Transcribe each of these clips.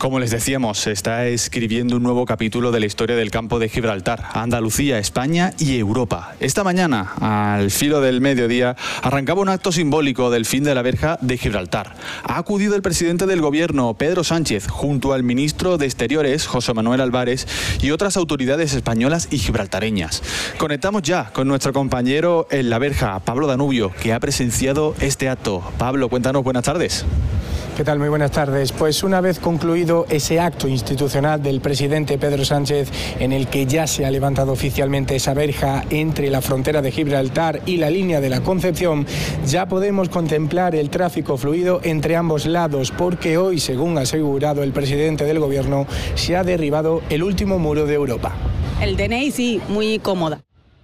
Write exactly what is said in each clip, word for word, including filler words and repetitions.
Como les decíamos, se está escribiendo un nuevo capítulo de la historia del campo de Gibraltar, Andalucía, España y Europa. Esta mañana, al filo del mediodía, arrancaba un acto simbólico del fin de la verja de Gibraltar. Ha acudido el presidente del gobierno, Pedro Sánchez, junto al ministro de Exteriores, José Manuel Álvarez, y otras autoridades españolas y gibraltareñas. Conectamos ya con nuestro compañero en la verja, Pablo Danubio, que ha presenciado este acto. Pablo, cuéntanos, buenas tardes. ¿Qué tal? Muy buenas tardes. Pues una vez concluido ese acto institucional del presidente Pedro Sánchez, en el que ya se ha levantado oficialmente esa verja entre la frontera de Gibraltar y la línea de la Concepción, ya podemos contemplar el tráfico fluido entre ambos lados, porque hoy, según ha asegurado el presidente del gobierno, se ha derribado el último muro de Europa. El D N I sí, muy cómoda.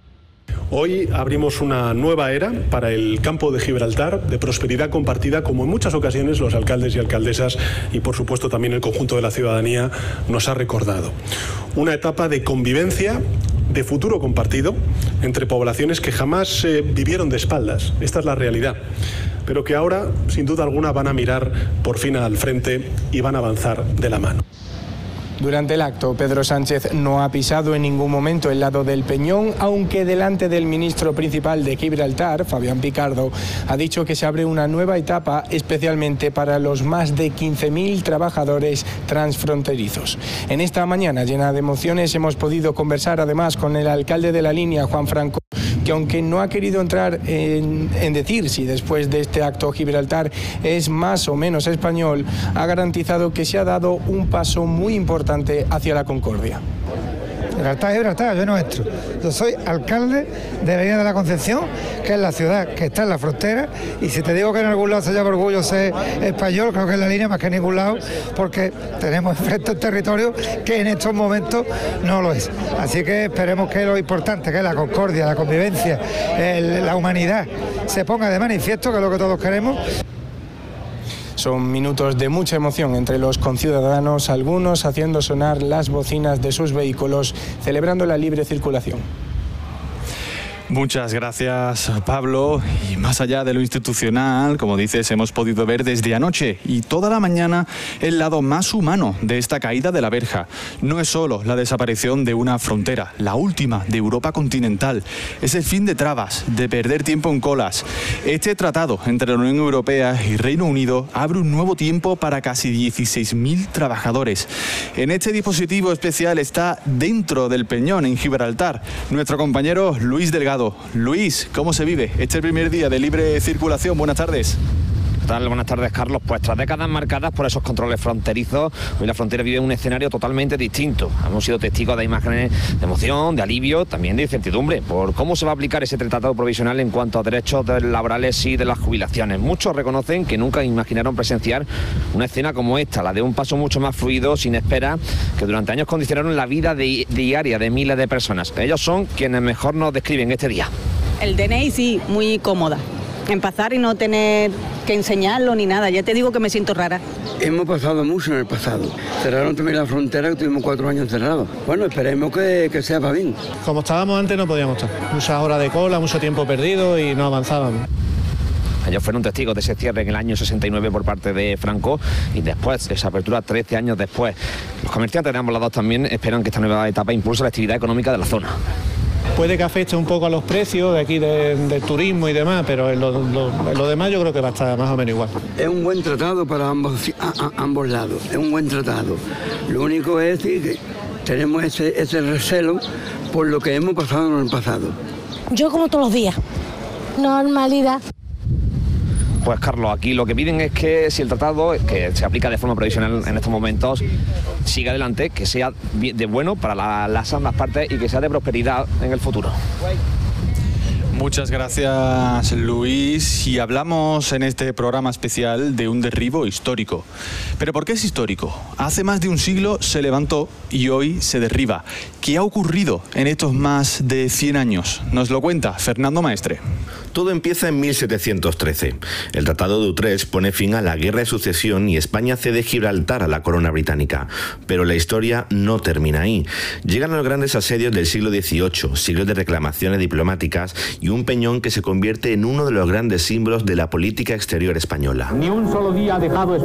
Hoy abrimos una nueva era para el campo de Gibraltar, de prosperidad compartida, como en muchas ocasiones los alcaldes y alcaldesas y por supuesto también el conjunto de la ciudadanía nos ha recordado. Una etapa de convivencia, de futuro compartido entre poblaciones que jamás eh, vivieron de espaldas. Esta es la realidad, pero que ahora sin duda alguna van a mirar por fin al frente y van a avanzar de la mano. Durante el acto, Pedro Sánchez no ha pisado en ningún momento el lado del Peñón, aunque delante del ministro principal de Gibraltar, Fabián Picardo, ha dicho que se abre una nueva etapa especialmente para los más de quince mil trabajadores transfronterizos. En esta mañana llena de emociones hemos podido conversar además con el alcalde de la línea, Juan Franco, que aunque no ha querido entrar en, en decir si después de este acto Gibraltar es más o menos español, ha garantizado que se ha dado un paso muy importante hacia la concordia. Gibraltar es Gibraltar, yo no entro. Yo soy alcalde de la línea de la Concepción, que es la ciudad que está en la frontera, y si te digo que en algún lado se llama orgullo ser español, creo que es la línea más que en ningún lado, porque tenemos enfrente un territorio que en estos momentos no lo es. Así que esperemos que lo importante, que es la concordia, la convivencia, el, la humanidad, se ponga de manifiesto, que es lo que todos queremos. Son minutos de mucha emoción entre los conciudadanos, algunos haciendo sonar las bocinas de sus vehículos, celebrando la libre circulación. Muchas gracias, Pablo. Y más allá de lo institucional, como dices, hemos podido ver desde anoche y toda la mañana el lado más humano de esta caída de la verja. No es solo la desaparición de una frontera, la última de Europa continental. Es el fin de trabas, de perder tiempo en colas. Este tratado entre la Unión Europea y Reino Unido abre un nuevo tiempo para casi dieciséis mil trabajadores. En este dispositivo especial está dentro del Peñón, en Gibraltar, nuestro compañero Luis Delgado. Luis, ¿cómo se vive este primer día de libre circulación? Buenas tardes. ¿Qué tal? Buenas tardes, Carlos. Pues tras décadas marcadas por esos controles fronterizos, hoy la frontera vive un escenario totalmente distinto. Hemos sido testigos de imágenes de emoción, de alivio, también de incertidumbre por cómo se va a aplicar ese tratado provisional en cuanto a derechos laborales y de las jubilaciones. Muchos reconocen que nunca imaginaron presenciar una escena como esta, la de un paso mucho más fluido, sin espera, que durante años condicionaron la vida di- diaria de miles de personas. Ellos son quienes mejor nos describen este día. El D N I sí, muy cómoda. En pasar y no tener que enseñarlo ni nada. Ya te digo que me siento rara. Hemos pasado mucho en el pasado. Cerraron también la frontera, que tuvimos cuatro años cerrados. Bueno, esperemos que, que sea para bien. Como estábamos antes no podíamos estar. Muchas horas de cola, mucho tiempo perdido y no avanzábamos. Ellos fueron testigos de ese cierre en el año sesenta y nueve por parte de Franco y después, esa apertura trece años después. Los comerciantes de ambos lados también esperan que esta nueva etapa impulse la actividad económica de la zona. Puede que afecte un poco a los precios de aquí de, del turismo y demás, pero en lo, lo, en lo demás yo creo que va a estar más o menos igual. Es un buen tratado para ambos, a, a, ambos lados, es un buen tratado. Lo único es decir que tenemos ese, ese recelo por lo que hemos pasado en el pasado. Yo como todos los días, normalidad. Pues Carlos, aquí lo que piden es que si el tratado, que se aplica de forma provisional en estos momentos, siga adelante, que sea de bueno para la, las ambas partes y que sea de prosperidad en el futuro. Muchas gracias, Luis. Y hablamos en este programa especial de un derribo histórico. ¿Pero por qué es histórico? Hace más de un siglo se levantó y hoy se derriba. ¿Qué ha ocurrido en estos más de cien años? Nos lo cuenta Fernando Maestre. Todo empieza en mil setecientos trece. El Tratado de Utrecht pone fin a la Guerra de Sucesión y España cede Gibraltar a la corona británica. Pero la historia no termina ahí. Llegan los grandes asedios del siglo dieciocho, siglos de reclamaciones diplomáticas y un Peñón que se convierte en uno de los grandes símbolos de la política exterior española. Ni un solo día ha dejado